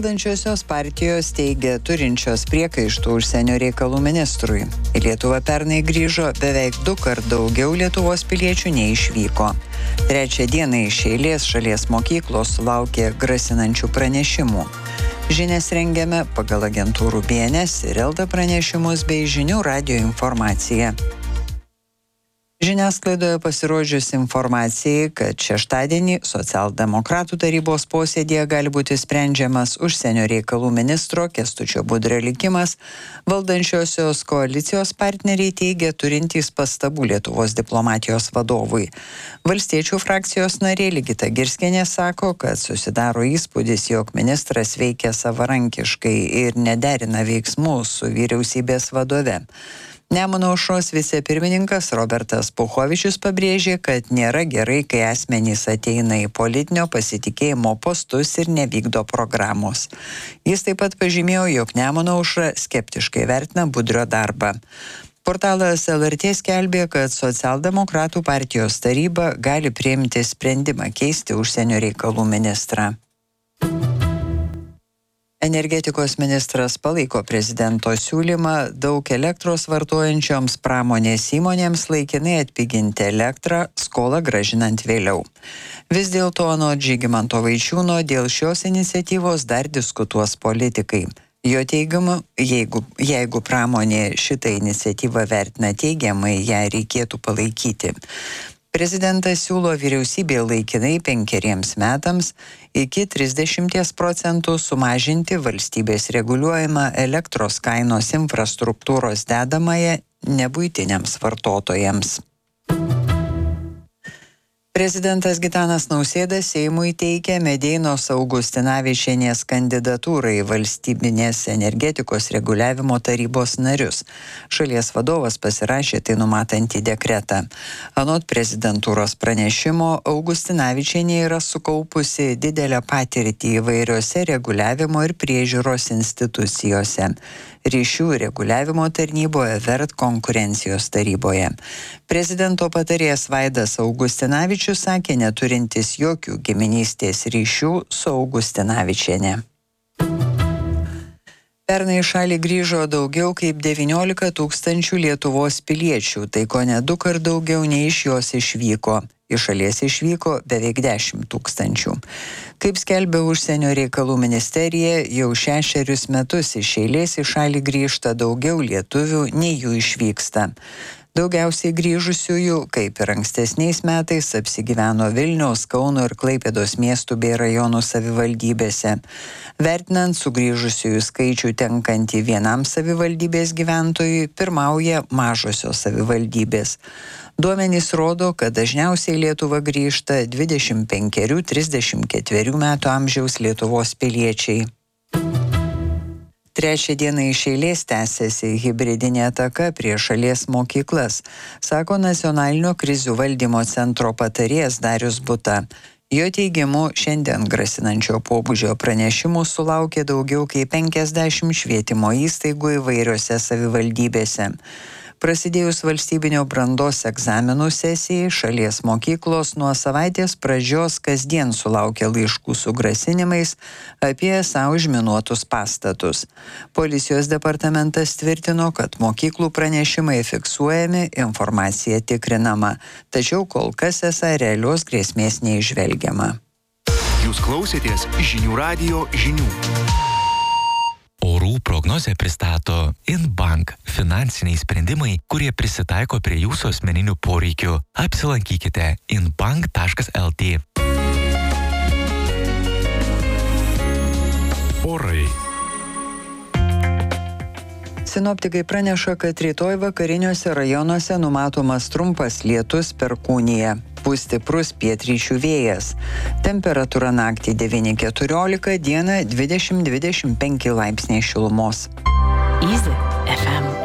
Valdančiosios partijos teigia turinčios priekaištų užsienio reikalų ministrui. Į Lietuvą pernai grįžo beveik 2 kart daugiau Lietuvos piliečių nei išvyko. 3 dieną iš eilės šalies mokyklos sulaukė grasinančių pranešimų. Žinias rengiame pagal agentūrų BNS ir Elta pranešimus bei žinių radijo informaciją. Žiniasklaidoje pasirodžius informacijai, kad šeštadienį socialdemokratų tarybos posėdėje gali būti sprendžiamas užsienio reikalų ministro Kęstučio Budrio likimas, valdančiosios koalicijos partneriai teigia turintys pastabų Lietuvos diplomatijos vadovui. Valstiečių frakcijos narė Ligita Girskienė sako, kad susidaro įspūdis, jog ministras veikia savarankiškai ir nederina veiksmų su vyriausybės vadove. Nemuno aušros vicepirmininkas Robertas Puchovičius pabrėžė, kad nėra gerai, kai asmenys ateina į politinio pasitikėjimo postus ir nevykdo programos. Jis taip pat pažymėjo, jog Nemuno aušra skeptiškai vertina Budrio darbą. Portalas LRT skelbė, kad socialdemokratų partijos taryba gali priimti sprendimą keisti užsienio reikalų ministrą. Energetikos ministras palaiko prezidento siūlymą daug elektros vartojančioms pramonės įmonėms laikinai atpiginti elektrą, skolą grąžinant vėliau. Vis dėlto anot Žygimanto Vaičiūno dėl šios iniciatyvos dar diskutuos politikai. Jo teigimu, jeigu pramonė šitą iniciatyvą vertina teigiamai, ją reikėtų palaikyti. Prezidentas siūlo vyriausybėje laikinai 5 metams iki 30% sumažinti valstybės reguliuojamą elektros kainos infrastruktūros dedamąją nebuitiniams vartotojams. Prezidentas Gitanas Nausėda Seimui teikia Medeinos Augustinavičienės kandidatūrą į valstybinės energetikos reguliavimo tarybos narius. Šalies vadovas pasirašė tai numatantį dekretą. Anot prezidentūros pranešimo, Augustinavičienė yra sukaupusi didelę patirtį įvairiose reguliavimo ir priežiūros institucijose. Ryšių reguliavimo tarnyboje, VERT konkurencijos taryboje. Prezidento patarėjas Vaidas Augustinavičius sakė, neturintis jokių giminystės ryšių su Augustinavičiene. Pernai į šalį grįžo daugiau kaip 19 000 Lietuvos piliečių, tai kone 2 kart daugiau nei iš jos išvyko. Iš šalies išvyko beveik 10 000. Kaip skelbia užsienio reikalų ministerija, jau 6 metus iš eilės į šalį grįžta daugiau lietuvių, nei jų išvyksta. Daugiausiai grįžusiųjų, kaip ir ankstesniais metais, apsigyveno Vilniaus, Kauno ir Klaipėdos miestų bei rajonų savivaldybėse. Vertinant sugrįžusiųjų skaičių tenkantį vienam savivaldybės gyventojui, pirmauja mažosios savivaldybės. Duomenys rodo, kad dažniausiai Lietuva grįžta 25-34 metų amžiaus Lietuvos piliečiai. 3 dieną iš eilės tęsiasi hibridinė ataka prieš šalies mokyklas, sako Nacionalinio krizių valdymo centro patarėjas Darius Buta. Jo teigimu, šiandien grasinančio pobūdžio pranešimų sulaukė daugiau kaip 50 švietimo įstaigų įvairiose savivaldybėse. Prasidėjus valstybinio brandos egzaminų sesijai, šalies mokyklos nuo savaitės pradžios kasdien sulaukia laiškų su grasinimais apie esą užminuotus pastatus. Policijos departamentas tvirtino, kad mokyklų pranešimai fiksuojami, informacija tikrinama, tačiau kol kas esą realios grėsmės neįžvelgiama. Jūs klausėtės žinių radijo žinių. Orų prognozę pristato InBank – finansiniai sprendimai, kurie prisitaiko prie jūsų asmeninių poreikių. Apsilankykite inbank.lt. Orai. Sinoptikai praneša, kad rytoj vakariniuose rajonuose numatomas trumpas lietus perkūnija. Pūs stiprus pietryčių vėjas. Temperatūra naktį 9-14, dieną 20-25 laipsniai šilumos. Easy FM.